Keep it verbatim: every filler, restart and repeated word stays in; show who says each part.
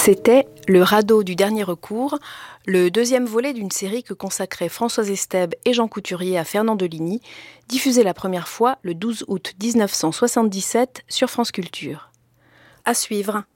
Speaker 1: C'était Le radeau du dernier recours, le deuxième volet d'une série que consacraient Françoise Estèbe et Jean Couturier à Fernand Deligny, diffusée la première fois le douze août mille neuf cent soixante-dix-sept sur France Culture. À suivre.